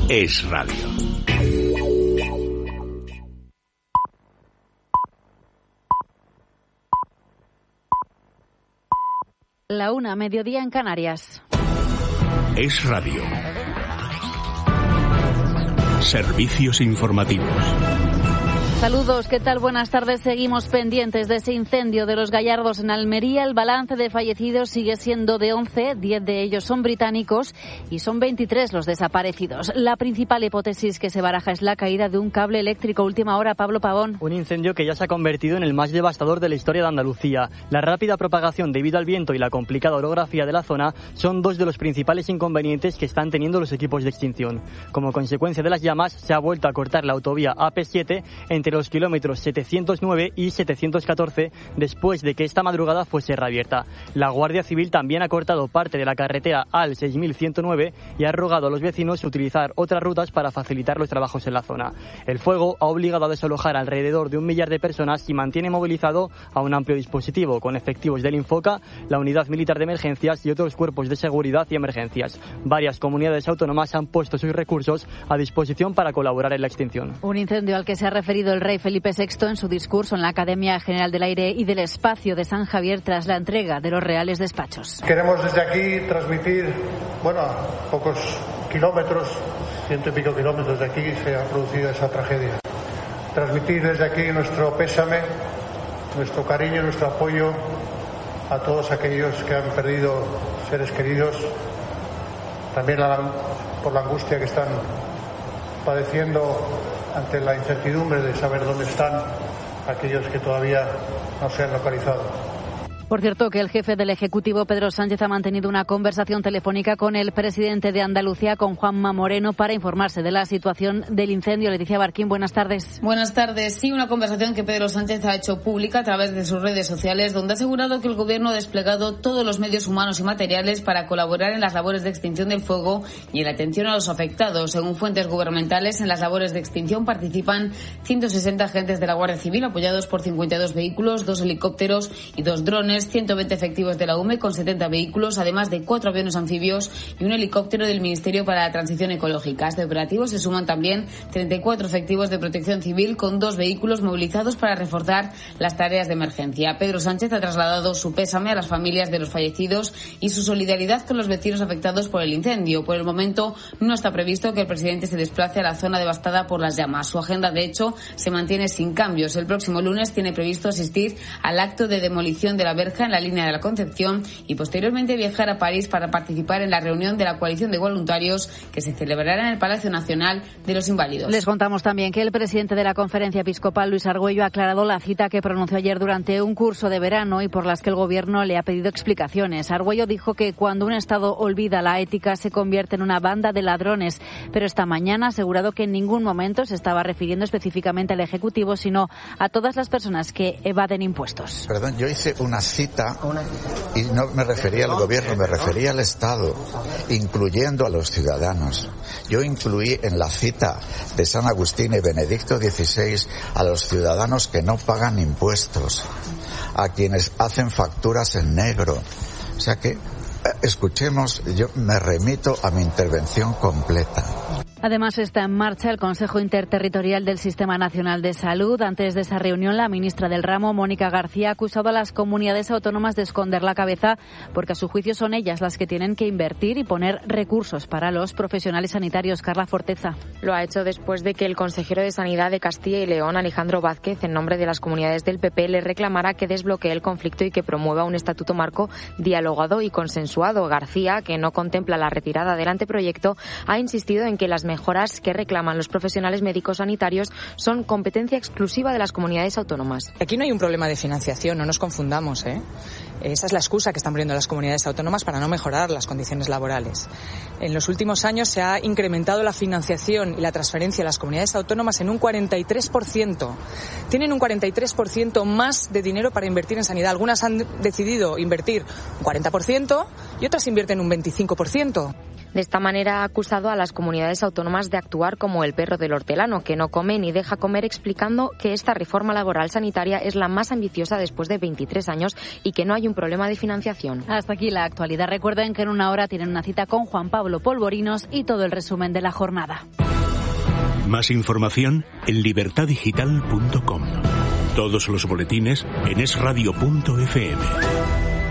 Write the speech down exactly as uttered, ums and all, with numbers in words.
Es Radio. La una, mediodía en Canarias. Es Radio. Servicios informativos. Saludos, ¿qué tal? Buenas tardes. Seguimos pendientes de ese incendio de Los Gallardos en Almería. El balance de fallecidos sigue siendo de once, diez de ellos son británicos y son veintitrés los desaparecidos. La principal hipótesis que se baraja es la caída de un cable eléctrico. Última hora, Pablo Pavón. Un incendio que ya se ha convertido en el más devastador de la historia de Andalucía. La rápida propagación debido al viento y la complicada orografía de la zona son dos de los principales inconvenientes que están teniendo los equipos de extinción. Como consecuencia de las llamas, se ha vuelto a cortar la autovía A P siete entre los kilómetros setecientos nueve y setecientos catorce después de que esta madrugada fuese reabierta. La Guardia Civil también ha cortado parte de la carretera A L seis mil ciento nueve y ha rogado a los vecinos utilizar otras rutas para facilitar los trabajos en la zona. El fuego ha obligado a desalojar alrededor de un millar de personas y mantiene movilizado a un amplio dispositivo con efectivos del Infoca, la Unidad Militar de Emergencias y otros cuerpos de seguridad y emergencias. Varias comunidades autónomas han puesto sus recursos a disposición para colaborar en la extinción. Un incendio al que se ha referido el rey Felipe sexto en su discurso en la Academia General del Aire y del Espacio de San Javier tras la entrega de los Reales Despachos. Queremos desde aquí transmitir, bueno, a pocos kilómetros, ciento y pico kilómetros de aquí se ha producido esa tragedia. Transmitir desde aquí nuestro pésame, nuestro cariño, nuestro apoyo a todos aquellos que han perdido seres queridos, también la, por la angustia que están padeciendo ante la incertidumbre de saber dónde están aquellos que todavía no se han localizado. Por cierto, que el jefe del Ejecutivo, Pedro Sánchez, ha mantenido una conversación telefónica con el presidente de Andalucía, con Juanma Moreno, para informarse de la situación del incendio. Leticia Barquín, buenas tardes. Buenas tardes. Sí, una conversación que Pedro Sánchez ha hecho pública a través de sus redes sociales, donde ha asegurado que el Gobierno ha desplegado todos los medios humanos y materiales para colaborar en las labores de extinción del fuego y en la atención a los afectados. Según fuentes gubernamentales, en las labores de extinción participan ciento sesenta agentes de la Guardia Civil, apoyados por cincuenta y dos vehículos, dos helicópteros y dos drones, ciento veinte efectivos de la U M E con setenta vehículos, además de cuatro aviones anfibios y un helicóptero del Ministerio para la Transición Ecológica. A este operativo se suman también treinta y cuatro efectivos de Protección Civil con dos vehículos movilizados para reforzar las tareas de emergencia. Pedro Sánchez ha trasladado su pésame a las familias de los fallecidos y su solidaridad con los vecinos afectados por el incendio. Por el momento no está previsto que el presidente se desplace a la zona devastada por las llamas. Su agenda, de hecho, se mantiene sin cambios. El próximo lunes tiene previsto asistir al acto de demolición de la verja en la línea de la Concepción y posteriormente viajar a París para participar en la reunión de la coalición de voluntarios que se celebrará en el Palacio Nacional de los Inválidos. Les contamos también que el presidente de la Conferencia Episcopal, Luis Argüello, ha aclarado la cita que pronunció ayer durante un curso de verano y por las que el Gobierno le ha pedido explicaciones. Argüello dijo que cuando un Estado olvida la ética se convierte en una banda de ladrones, pero esta mañana ha asegurado que en ningún momento se estaba refiriendo específicamente al Ejecutivo, sino a todas las personas que evaden impuestos. Perdón, yo hice una cita y no me refería al Gobierno, me refería al Estado, incluyendo a los ciudadanos. Yo incluí en la cita de San Agustín y Benedicto dieciséis a los ciudadanos que no pagan impuestos, a quienes hacen facturas en negro. O sea que, escuchemos, yo me remito a mi intervención completa. Además, está en marcha el Consejo Interterritorial del Sistema Nacional de Salud. Antes de esa reunión, la ministra del ramo, Mónica García, ha acusado a las comunidades autónomas de esconder la cabeza porque a su juicio son ellas las que tienen que invertir y poner recursos para los profesionales sanitarios. Carla Forteza. Lo ha hecho después de que el consejero de Sanidad de Castilla y León, Alejandro Vázquez, en nombre de las comunidades del P P, le reclamara que desbloquee el conflicto y que promueva un estatuto marco dialogado y consensuado. García, que no contempla la retirada del anteproyecto, ha insistido en que las mejoras que reclaman los profesionales médicos sanitarios son competencia exclusiva de las comunidades autónomas. Aquí no hay un problema de financiación, no nos confundamos, ¿eh? Esa es la excusa que están poniendo las comunidades autónomas para no mejorar las condiciones laborales. En los últimos años se ha incrementado la financiación y la transferencia a las comunidades autónomas en un cuarenta y tres por ciento. Tienen un cuarenta y tres por ciento más de dinero para invertir en sanidad. Algunas han decidido invertir un cuarenta por ciento y otras invierten un veinticinco por ciento. De esta manera ha acusado a las comunidades autónomas de actuar como el perro del hortelano, que no come ni deja comer, explicando que esta reforma laboral sanitaria es la más ambiciosa después de veintitrés años y que no hay un problema de financiación. Hasta aquí la actualidad. Recuerden que en una hora tienen una cita con Juan Pablo Polvorinos y todo el resumen de la jornada. Más información en libertad digital punto com. Todos los boletines en es radio punto efe eme.